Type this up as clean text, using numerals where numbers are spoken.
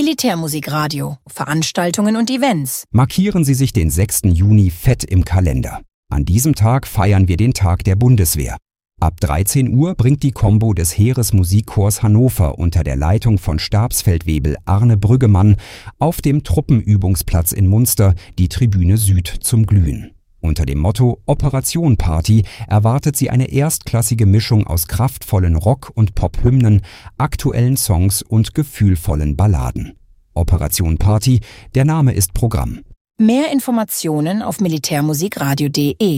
Militärmusikradio, Veranstaltungen und Events. Markieren Sie sich den 6. Juni fett im Kalender. An diesem Tag feiern wir den Tag der Bundeswehr. Ab 13 Uhr bringt die Combo des Heeresmusikchors Hannover unter der Leitung von Stabsfeldwebel Arne Brüggemann auf dem Truppenübungsplatz in Munster die Tribüne Süd zum Glühen. Unter dem Motto Operation Party erwartet sie eine erstklassige Mischung aus kraftvollen Rock- und Pop-Hymnen, aktuellen Songs und gefühlvollen Balladen. Operation Party, der Name ist Programm. Mehr Informationen auf militärmusikradio.de